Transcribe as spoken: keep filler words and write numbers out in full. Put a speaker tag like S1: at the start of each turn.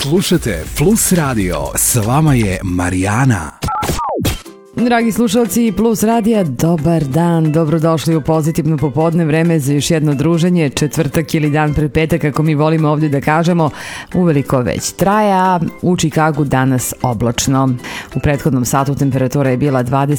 S1: Slušate Plus Radio, s vama je Marijana.
S2: Dragi slušalci Plus Radija, dobar dan, dobrodošli u pozitivno popodne, vreme za još jedno druženje, četvrtak ili dan pred petak, kako mi volimo ovdje da kažemo, uveliko već traja, u Čikagu danas oblačno. U prethodnom satu temperatura je bila dvadeset